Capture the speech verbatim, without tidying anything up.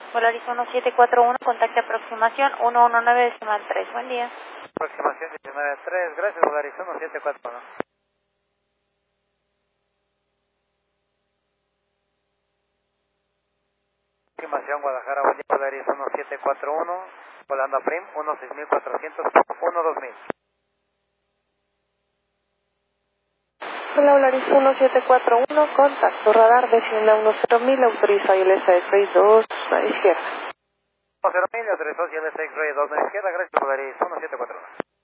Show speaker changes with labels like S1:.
S1: Volaris uno siete cuatro uno, contacte aproximación uno uno nueve decimal tres. Buen día.
S2: Aproximación diecinueve tres, gracias, Volaris uno siete cuatro uno. Aproximación Guadalajara, buen día, Volaris uno siete cuatro uno, volando a Prim, uno seis cuatrocientos, uno dos mil.
S3: Hola, Volaris uno siete cuatro uno, contacto radar, descienda uno cero mil, autoriza I L S X-Ray dos a la izquierda.
S2: uno cero mil, autorizó I L S X-Ray dos a la izquierda, gracias, Volaris uno siete cuatro uno.